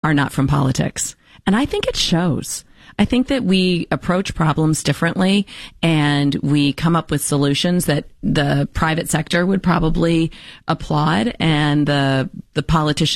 are not from politics. And I think it shows. I think that we approach problems differently and we come up with solutions that the private sector would probably applaud and the politicians